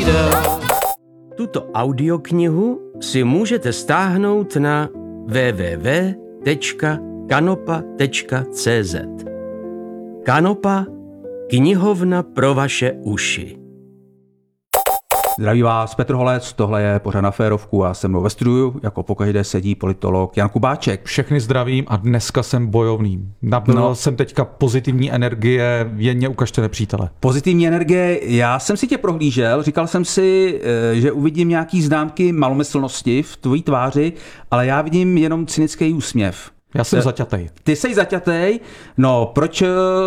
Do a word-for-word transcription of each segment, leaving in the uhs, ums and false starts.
křídel. Tuto audioknihu si můžete stáhnout na w w w tečka kanopa tečka c z. Kanopa, knihovna pro vaše uši. Zdraví vás Petr Holec, tohle je pořád Na férovku a se mnou ve studiu jako pokaždé sedí politolog Jan Kubáček. Všechny zdravím a dneska jsem bojovný. Nabil no. jsem teďka pozitivní energie, jen mě ukažte nepřítele. Pozitivní energie, já jsem si tě prohlížel, říkal jsem si, že uvidím nějaký známky malomyslnosti v tvojí tváři, ale já vidím jenom cynický úsměv. Já jsem zaťatej. Ty jsi zaťatej, no proč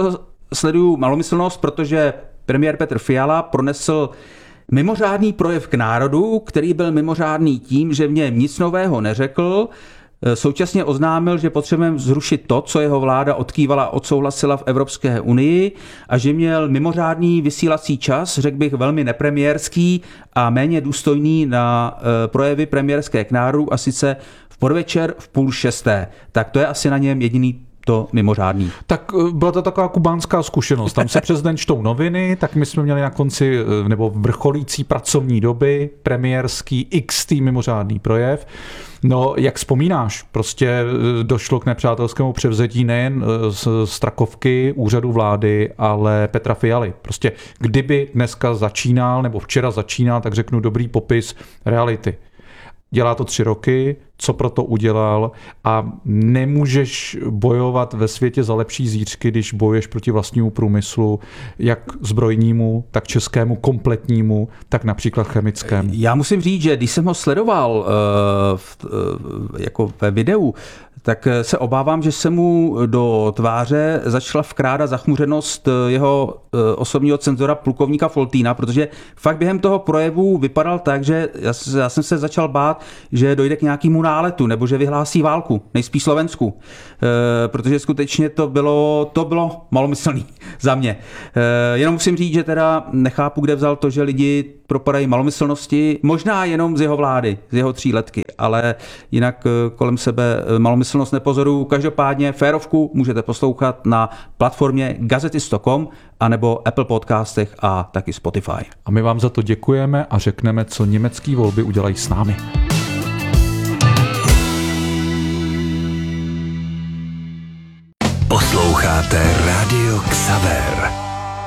sleduju malomyslnost, protože premiér Petr Fiala pronesl mimořádný projev k národu, který byl mimořádný tím, že v něm nic nového neřekl, současně oznámil, že potřebujeme zrušit to, co jeho vláda odkývala a odsouhlasila v Evropské unii a že měl mimořádný vysílací čas, řekl bych velmi nepremiérský a méně důstojný na projevy premiérské k národu a sice v podvečer v půl šesté. Tak to je asi na něm jediný to mimořádný. Tak byla to taková kubánská zkušenost. Tam se přes den čtou noviny, tak my jsme měli na konci nebo vrcholící pracovní doby premiérský X tý mimořádný projev. No, jak vzpomínáš, prostě došlo k nepřátelskému převzetí nejen z Strakovky, úřadu vlády, ale Petra Fialy. Prostě kdyby dneska začínal, nebo včera začínal, tak řeknu dobrý popis reality. Dělá to tři roky, co pro to udělal a nemůžeš bojovat ve světě za lepší zítřky, když bojuješ proti vlastnímu průmyslu, jak zbrojnímu, tak českému kompletnímu, tak například chemickému. Já musím říct, že když jsem ho sledoval uh, v, uh, jako ve videu, tak se obávám, že se mu do tváře začala vkrádat zachmuřenost jeho osobního cenzora plukovníka Foltýna, protože fakt během toho projevu vypadal tak, že já jsem se začal bát, že dojde k nějakému náletu, nebo že vyhlásí válku, nejspíš Slovensku, protože skutečně to bylo, to bylo malomyslný za mě. Jenom musím říct, že teda nechápu, kde vzal to, že lidi propadají malomyslnosti, možná jenom z jeho vlády, z jeho tříletky, ale jinak kolem sebe malomyslnost nepozoruju. Každopádně férovku můžete poslouchat na platformě gazetist tečka com anebo Apple Podcastech a taky Spotify. A my vám za to děkujeme a řekneme, co německé volby udělají s námi. Posloucháte Rádio Xaver.